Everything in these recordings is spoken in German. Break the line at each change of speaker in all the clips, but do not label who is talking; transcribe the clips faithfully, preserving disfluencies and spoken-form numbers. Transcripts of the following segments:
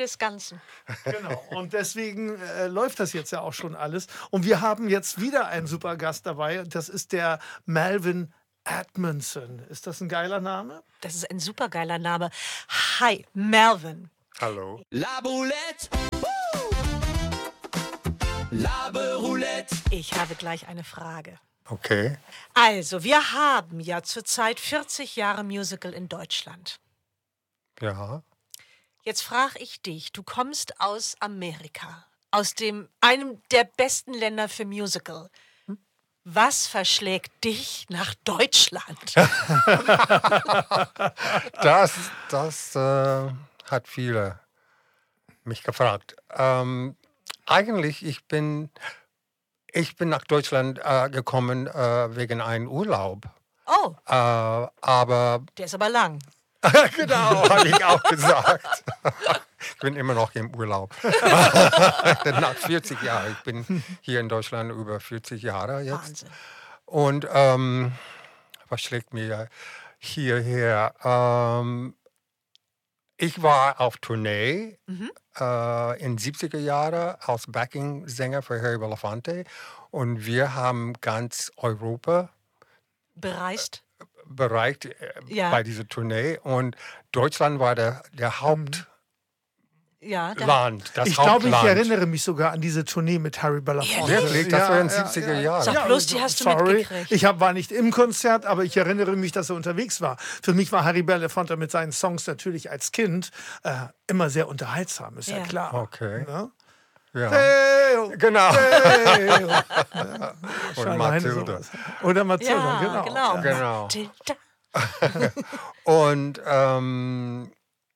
des Ganzen.
Genau. Und deswegen äh, läuft das jetzt ja auch schon alles. Und wir haben jetzt wieder einen super Gast dabei. Das ist der Melvin Edmondson. Ist das ein geiler Name?
Das ist ein super geiler Name. Hi, Melvin.
Hallo.
La Boulette. La Roulette.
Ich habe gleich eine Frage.
Okay.
Also, wir haben ja zurzeit vierzig Jahre Musical in Deutschland.
Ja.
Jetzt frage ich dich, du kommst aus Amerika, aus dem einem der besten Länder für Musical. Was verschlägt dich nach Deutschland?
Das, das äh, hat viele mich gefragt. Ähm, eigentlich, ich bin, ich bin nach Deutschland äh, gekommen äh, wegen einem Urlaub.
Oh,
Äh, aber,
der ist aber lang.
genau, habe ich auch gesagt. Ich bin immer noch im Urlaub. Nach vierzig Jahren. Ich bin hier in Deutschland über vierzig Jahre jetzt.
Wahnsinn.
Und ähm, was schlägt mir hierher? Ähm, ich war auf Tournee
Mhm.
äh, in den siebziger Jahren als Backing-Sänger für Harry Belafonte. Und wir haben ganz Europa
Bereist?
bereicht äh,
Ja.
bei dieser Tournee. Und Deutschland war der, der Hauptland.
Ja, da,
Das
Ich glaube, ich
Hauptland.
erinnere mich sogar an diese Tournee mit Harry Belafonte.
Wirklich? Das war in den siebziger Jahren.
Sag bloß, die hast du
sorry.
mitgekriegt.
Ich hab, war nicht im Konzert, aber ich erinnere mich, dass er unterwegs war. Für mich war Harry Belafonte mit seinen Songs natürlich als Kind äh, immer sehr unterhaltsam, ist ja,
Ja.
klar.
Okay.
Ja?
Ja.
Hey,
Genau.
hey.
Und
Alleine
Mathilde.
sowas. Oder Mathilda,
ja,
genau.
genau.
Ja.
Genau.
Mathilda.
Und ähm,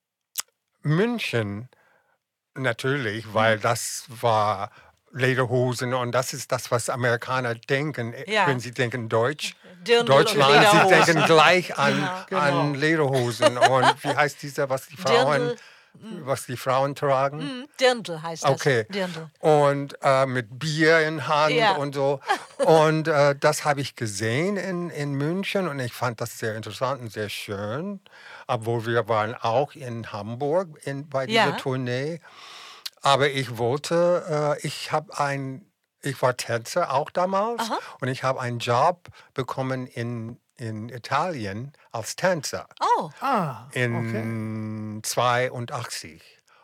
München natürlich, weil das war Lederhosen und das ist das, was Amerikaner denken,
Ja.
wenn sie denken Deutsch.
Dirndl
Deutschland,
und
sie
Lederhosen.
denken gleich an,
Genau.
an Lederhosen. Und wie heißt dieser, was die Frauen,
Dirndl.
was die Frauen tragen?
Hm, Dirndl heißt das.
Okay.
Dirndl.
Und äh, mit Bier in Hand
Ja.
und so. Und äh, das habe ich gesehen in, in München und ich fand das sehr interessant und sehr schön. Obwohl wir waren auch in Hamburg in, bei dieser
Ja.
Tournee. Aber ich wollte, äh, ich habe ein, ich war Tänzer auch damals
Aha.
und ich habe einen Job bekommen in, in Italien als Tänzer
Oh,
Ah, okay.
in zweiundachtzig.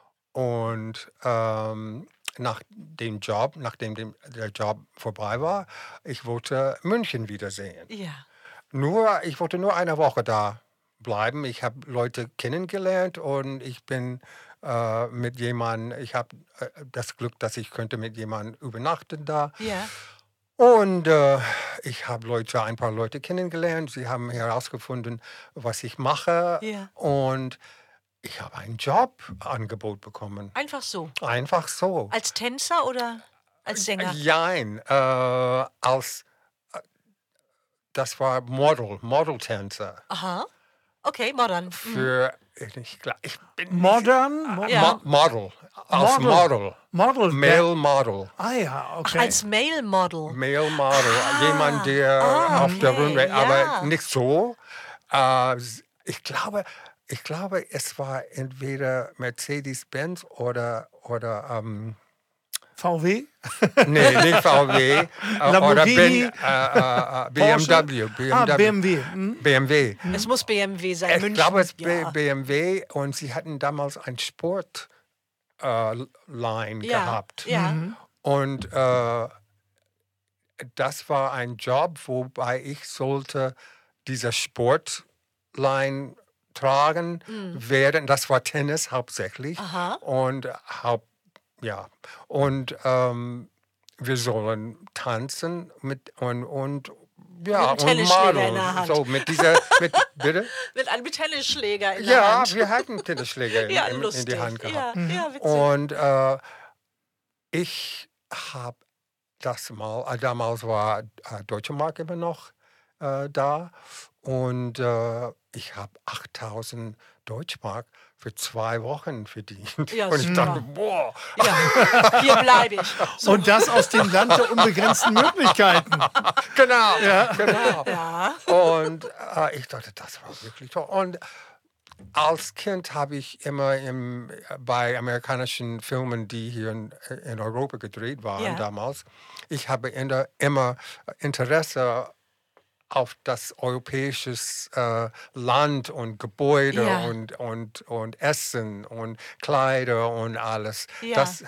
Und ähm, nach dem Job, nachdem dem, der Job vorbei war, ich wollte München wiedersehen.
ja.
Nur, ich wollte nur eine Woche da bleiben. Ich habe Leute kennengelernt und ich bin äh, mit jemandem, ich habe äh, das Glück, dass ich könnte mit jemandem übernachten da.
Ja.
Und äh, ich habe Leute, ein paar Leute kennengelernt. Sie haben herausgefunden, was ich mache.
Ja.
Und ich habe ein Jobangebot bekommen.
Einfach so.
Einfach so.
Als Tänzer oder als Sänger?
Nein, äh, als äh, das war Model, Modeltänzer
Aha. Okay, modern.
für ich, glaub, ich bin
Modern? Mo
Ja.
Mo Model, als
Model.
Model,
Model.
Male Model.
Ah ja, okay.
Als Male Model.
Male Model, jemand, der auf der
okay,
Runway,
ja.
aber nicht so. Äh, ich glaube, ich glaube, es war entweder Mercedes-Benz oder oder ähm,
V W?
nee, nicht V W äh, oder
Lamborghini,
ben, äh, äh, B M W, B M W,
Ah, B M W. Hm?
B M W.
Es muss B M W sein.
Ich
München.
glaube, es
ja.
war B M W und sie hatten damals ein Sport äh, Line
Ja,
gehabt.
ja.
Und äh, das war ein Job, wobei ich sollte diese Sportline tragen, während das war Tennis hauptsächlich
Aha.
und haupt, ja und ähm, wir sollen tanzen mit und und ja
Mit einem Tennisschläger
und Model,
in der Hand.
so mit dieser mit bitte
Mit einem Tennisschläger in der
ja
Hand.
wir hatten Tennisschläger in,
Ja,
in,
lustig.
in die Hand gehabt.
Ja, ja, witzig.
Und äh, ich habe das mal, äh, damals war äh, Deutsche Mark immer noch äh, da und äh, ich habe achttausend Deutschmark für zwei Wochen verdient.
Ja,
und ich
super.
dachte, boah,
Ja, hier bleibe ich. So.
Und das aus dem Land der unbegrenzten Möglichkeiten.
genau, genau.
Ja.
Und äh, ich dachte, das war wirklich toll. Und als Kind habe ich immer im, bei amerikanischen Filmen, die hier in, in Europa gedreht waren
Ja.
damals, ich habe immer, immer Interesse auf das europäische äh, Land und Gebäude
Ja.
und, und, und Essen und Kleider und alles.
Ja.
Das